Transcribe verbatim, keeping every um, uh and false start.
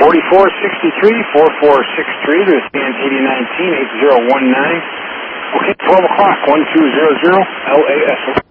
forty-four sixty-three, forty-four sixty-three, there's stand eighty nineteen, eight zero one nine. Okay, twelve o'clock, one two zero zero, L A S.